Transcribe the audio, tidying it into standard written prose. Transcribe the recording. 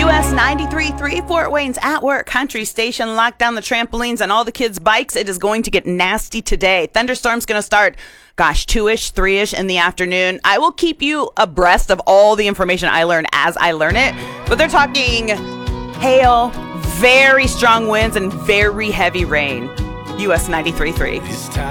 US 93.3 Fort Wayne's At Work Country Station. Lock down the trampolines on all the kids' bikes. It is going to get nasty today. Thunderstorm's going to start, 2-ish, 3-ish in the afternoon. I will keep you abreast of all the information I learn as I learn it. But they're talking hail, very strong winds, and very heavy rain. US 93.3.